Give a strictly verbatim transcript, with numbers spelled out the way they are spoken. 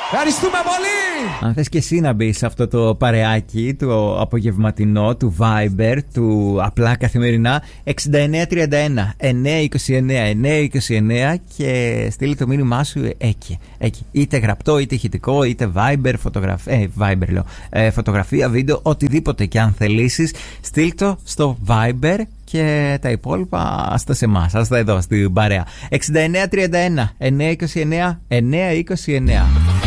Ευχαριστούμε πολύ! Αν θες και εσύ να μπεις σε αυτό το παρεάκι, το απογευματινό, του Viber, του απλά καθημερινά, εξήντα εννέα τριάντα ένα εννιακόσια είκοσι εννέα εννιακόσια είκοσι εννέα και στείλει το μήνυμά σου εκεί, εκεί. Είτε γραπτό, είτε ηχητικό, είτε Viber, φωτογραφία, ε, Viber λέω, ε, φωτογραφία, βίντεο, οτιδήποτε και αν θελήσεις, στείλ το στο Viber. Και τα υπόλοιπα άστα σε εμάς, άστα εδώ στην παρέα. εξήντα εννέα τριάντα ένα εννιακόσια είκοσι εννέα εννιακόσια είκοσι εννέα.